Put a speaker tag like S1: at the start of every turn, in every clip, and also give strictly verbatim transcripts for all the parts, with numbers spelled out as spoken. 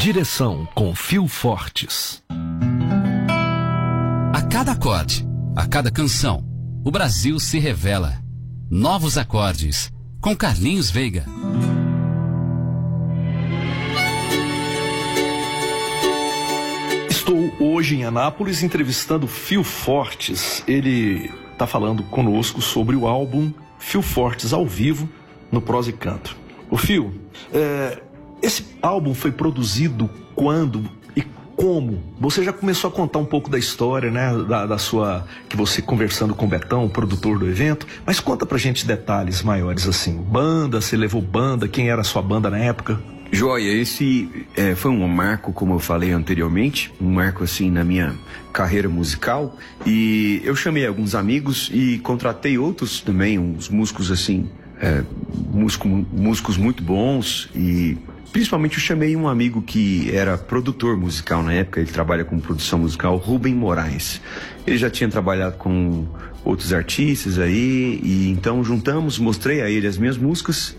S1: Direção com Phil Fortes.
S2: A cada acorde, a cada canção, o Brasil se revela. Novos acordes, com Carlinhos Veiga.
S1: Estou hoje em Anápolis entrevistando Phil Fortes. Ele está falando conosco sobre o álbum Phil Fortes ao vivo no Prosa e Canto. O Phil, é, esse álbum foi produzido quando e como? Você já começou a contar um pouco da história, né, da, da sua, que você conversando com o Betão, o produtor do evento, mas conta pra gente detalhes maiores assim. Banda, você levou banda, quem era a sua banda na época?
S3: Joia, esse é, foi um marco, como eu falei anteriormente, um marco assim na minha carreira musical, e eu chamei alguns amigos e contratei outros também, uns músicos assim, é, músico, músicos muito bons, e principalmente eu chamei um amigo que era produtor musical na época, ele trabalha com produção musical, Rubem Moraes. Ele já tinha trabalhado com outros artistas aí, e então juntamos, mostrei a ele as minhas músicas,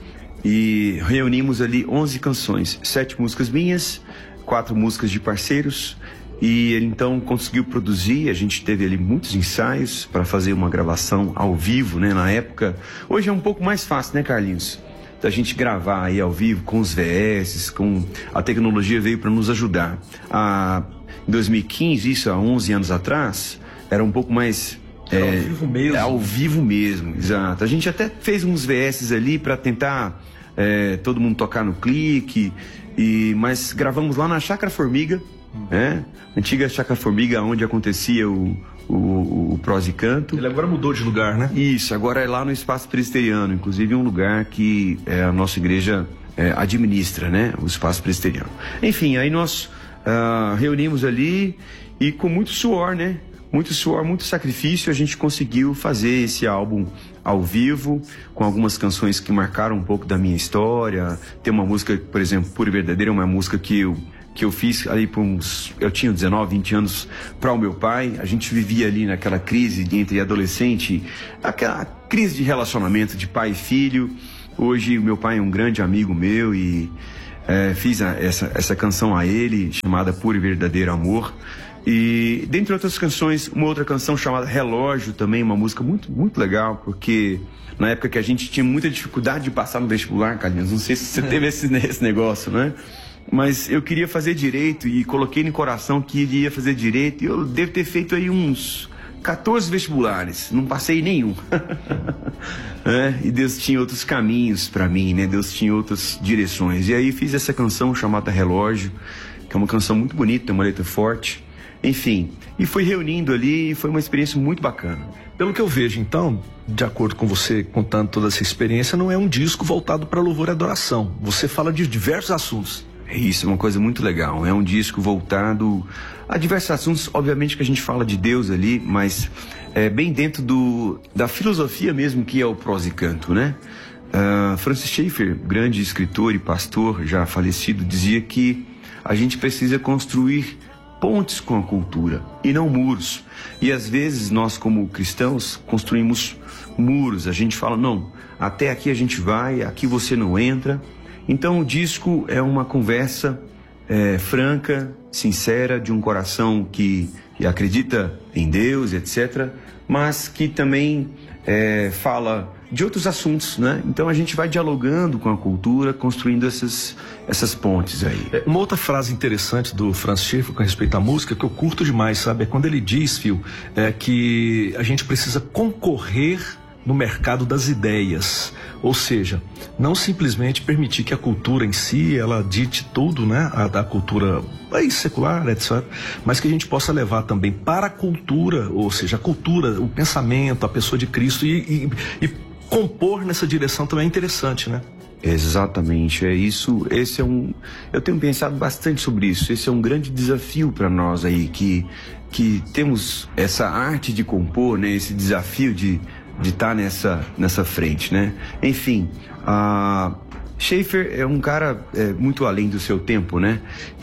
S3: e reunimos ali onze canções, sete músicas minhas, quatro músicas de parceiros, e ele então conseguiu produzir. A gente teve ali muitos ensaios para fazer uma gravação ao vivo, né, na época. Hoje é um pouco mais fácil, né, Carlinhos? Da gente gravar aí ao vivo com os V S, com a tecnologia veio para nos ajudar. Ah, em dois mil e quinze, isso há onze anos atrás, era um pouco mais...
S1: É,
S3: é,
S1: ao vivo mesmo.
S3: É ao vivo mesmo, exato. A gente até fez uns V S ali para tentar é, todo mundo tocar no clique, e, mas gravamos lá na Chácara Formiga, hum. né? Antiga Chácara Formiga, onde acontecia o, o, o Prosa e Canto.
S1: Ele agora mudou de lugar, né?
S3: Isso, agora é lá no Espaço Presbiteriano, inclusive um lugar que é, a nossa igreja é, administra, né? O Espaço Presbiteriano. Enfim, aí nós uh, reunimos ali e com muito suor, né? Muito suor, muito sacrifício, a gente conseguiu fazer esse álbum ao vivo, com algumas canções que marcaram um pouco da minha história. Tem uma música, por exemplo, Pura e Verdadeira, uma música que eu, que eu fiz ali por uns... Eu tinha dezenove, vinte anos para o meu pai. A gente vivia ali naquela crise de entre adolescente, aquela crise de relacionamento de pai e filho. Hoje o meu pai é um grande amigo meu e é, fiz a, essa, essa canção a ele, chamada Pura e Verdadeiro Amor. E, dentre outras canções, uma outra canção chamada Relógio, também uma música muito, muito legal, porque na época que a gente tinha muita dificuldade de passar no vestibular, Carlinhos, não sei se você teve esse, esse negócio, né? Mas eu queria fazer direito e coloquei no coração que iria fazer direito, e eu devo ter feito aí uns quatorze vestibulares, não passei nenhum. é, e Deus tinha outros caminhos para mim, né? Deus tinha outras direções. E aí fiz essa canção chamada Relógio, que é uma canção muito bonita, uma letra forte. Enfim, e foi reunindo ali e foi uma experiência muito bacana.
S1: Pelo que eu vejo, então, de acordo com você contando toda essa experiência, não é um disco voltado para louvor e adoração. Você fala de diversos assuntos.
S3: É isso, é uma coisa muito legal. É um disco voltado a diversos assuntos. Obviamente que a gente fala de Deus ali, mas é bem dentro do, da filosofia mesmo que é o Prosa e Canto, né? Uh, Francis Schaeffer, grande escritor e pastor já falecido, dizia que a gente precisa construir pontes com a cultura e não muros. E às vezes nós, como cristãos, construímos muros. A gente fala, não, até aqui a gente vai, aqui você não entra. Então o disco é uma conversa é, franca, sincera, de um coração que, que acredita em Deus, etcétera, mas que também é, fala de outros assuntos, né? Então a gente vai dialogando com a cultura, construindo essas, essas pontes aí.
S1: É, uma outra frase interessante do Francis Schaeffer com respeito à música, que eu curto demais, sabe? É quando ele diz, Phil, é, que a gente precisa concorrer no mercado das ideias. Ou seja, não simplesmente permitir que a cultura em si, ela dite tudo, né? A da cultura aí, secular, etcétera. Mas que a gente possa levar também para a cultura, ou seja, a cultura, o pensamento, a pessoa de Cristo e, e, e compor nessa direção também é interessante, né?
S3: Exatamente, é isso. Esse é um, eu tenho pensado bastante sobre isso. Esse é um grande desafio para nós aí que que temos essa arte de compor, né? Esse desafio de de estar nessa nessa frente, né? Enfim, a Schaeffer é um cara é, muito além do seu tempo, né?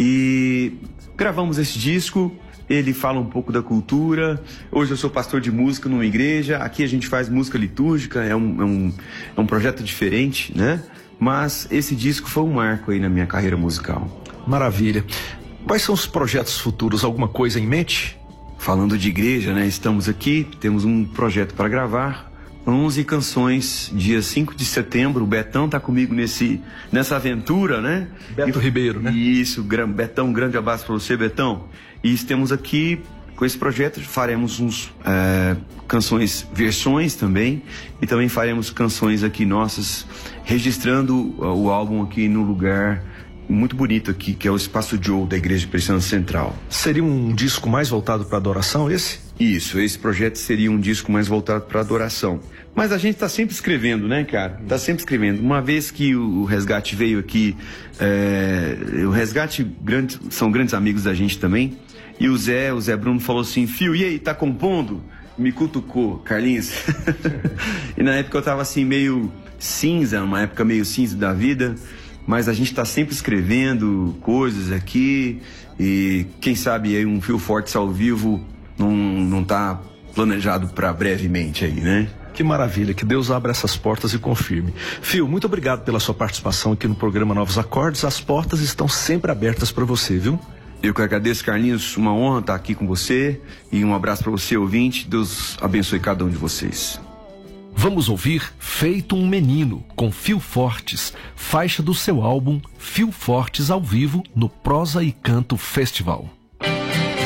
S3: E gravamos esse disco. Ele fala um pouco da cultura. Hoje eu sou pastor de música numa igreja. Aqui a gente faz música litúrgica. É um, é um, é um projeto diferente, né? Mas esse disco foi um marco aí na minha carreira musical.
S1: Maravilha. Quais são os projetos futuros? Alguma coisa em mente?
S3: Falando de igreja, né? Estamos aqui, temos um projeto para gravar. onze canções, dia cinco de setembro. O Betão tá comigo nesse, nessa aventura, né?
S1: Beto e, Ribeiro, né?
S3: Isso, Betão, um grande abraço para você, Betão. E estamos aqui com esse projeto, faremos uns é, canções, versões também, e também faremos canções aqui nossas, registrando o álbum aqui no lugar muito bonito aqui, que é o Espaço Joe da Igreja Presbiteriana Central.
S1: Seria um disco mais voltado para adoração, esse?
S3: Isso, esse projeto seria um disco mais voltado para adoração. Mas a gente está sempre escrevendo, né, cara? Está sempre escrevendo. Uma vez que o Resgate veio aqui, é, o Resgate grande, são grandes amigos da gente também, e o Zé, o Zé Bruno falou assim, Fio, e aí, tá compondo? Me cutucou, Carlinhos. E na época eu tava assim meio cinza, uma época meio cinza da vida, mas a gente está sempre escrevendo coisas aqui, e quem sabe aí um Fio Fortes ao vivo não, não tá planejado para brevemente aí, né?
S1: Que maravilha, que Deus abra essas portas e confirme. Fio, muito obrigado pela sua participação aqui no programa Novos Acordes. As portas estão sempre abertas para você, viu?
S3: Eu que agradeço, Carlinhos, uma honra estar aqui com você, e um abraço para você, ouvinte. Deus abençoe cada um de vocês.
S4: Vamos ouvir Feito um Menino, com Fio Fortes, faixa do seu álbum Fio Fortes ao vivo no Prosa e Canto Festival.